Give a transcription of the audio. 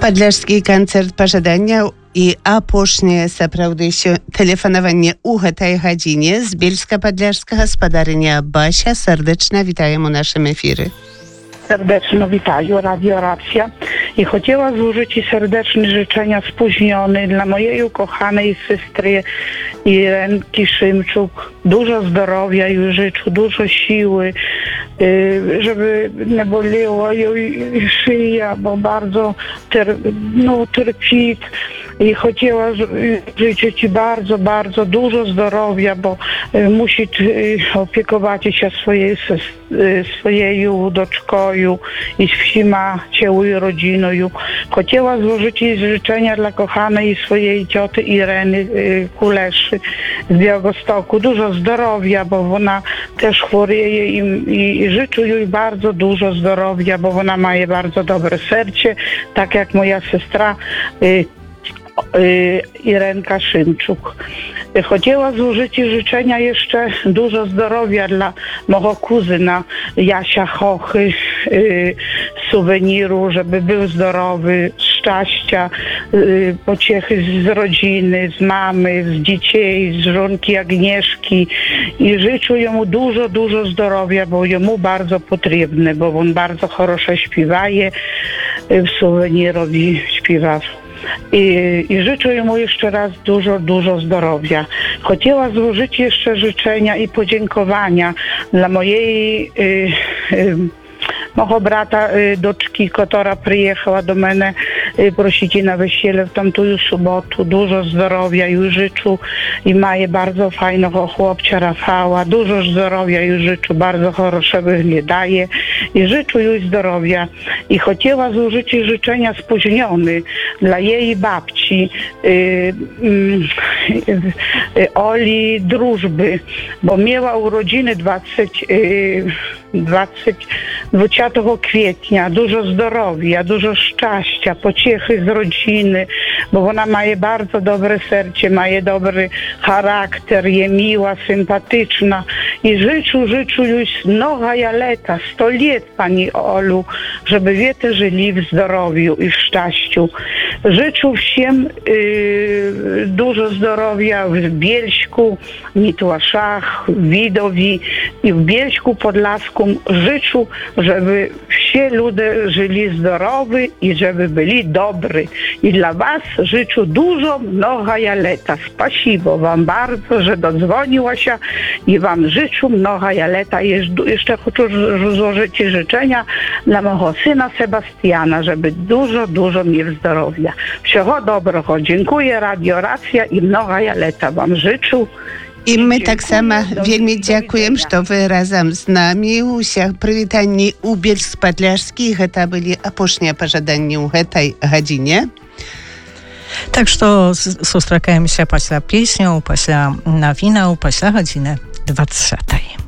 Падляшскі канцэрт пажадання і апошняе сапраўды тэлефанаванне ў гэтай гадзіне з Бельска-Падляшска гаспадарыня Basia serdecznie witajem u naszym efirze. Serdecznie witaję, Radio Racja. I chciała złożyć serdeczne życzenia spóźnione dla mojej ukochanej siostry Irenki Szymczuk. Dużo zdrowia jej życzę, dużo siły, żeby nie boliła jej szyja, bo bardzo trpi. I chciała życzyć ci bardzo, bardzo dużo zdrowia, bo musi opiekować się swojej doczkoju i ma ciałą rodziną. Chciała złożyć jej życzenia dla kochanej swojej cioty Ireny Kuleszy z Białegostoku. Dużo zdrowia, bo ona też chorieje i życzę jej bardzo dużo zdrowia, bo ona ma bardzo dobre serce, tak jak moja siostra Irenka Szymczuk. Chciała złożyć życzenia jeszcze dużo zdrowia dla mojego kuzyna Jasia Chochy, suweniru, żeby był zdrowy, szczęścia, pociechy z rodziny, z mamy, z dzieci, z żonki Agnieszki i życzę jemu dużo, dużo zdrowia, bo jemu bardzo potrzebne, bo on bardzo dobrze śpiewaje, w suwenirowi śpiewa. I życzę mu jeszcze raz dużo, dużo zdrowia. Chciała złożyć jeszcze życzenia i podziękowania dla mojego brata, doczki, która przyjechała do mnie prosić na wesele w tamtą sobotę. Dużo zdrowia jej życzę i ma bardzo fajnego chłopca Rafała. Dużo zdrowia jej życzę, bardzo dobrze wyglądaje i życzę jej zdrowia. I chciała złożyć życzenia spóźnione dla jej babci Oli Drużby, bo miała urodziny 20 kwietnia. Dużo zdrowia, dużo szczęścia, pociechy z rodziny, bo ona ma bardzo dobre serce, ma dobry charakter, jest miła, sympatyczna i życzę już mnoga lata, 100 lat, pani Olu, żeby wiecie żyli w zdrowiu i w szczęściu. Życzę wszystkim dużo zdrowia w Bielsku, Mitłaszach, Widowi i w Bielsku Podlaskim. Życzę, żeby wszyscy ludzie żyli zdrowi i żeby byli dobrzy. I dla was życzę dużo, mnoga lata. Spasibo wam bardzo, że dodzwoniła się i wam życzę mnoga lata. Jeszcze chcę złożyć życzenia dla mojego syna Sebastiana, żeby dużo, dużo miał zdrowia. Wszystkiego dobrego. Dziękuję, Radio Racja i mnoga lata wam życzę. I my tak samo wielmi dziękujemy, że wy razem z nami. Усіх przywitani u Bielsk-Podляшski. To byli apошние пожадання у гэтай гадзіне. Так што сустракаемся пасля песняў, пасля навінаў, пасля гадзіны 20.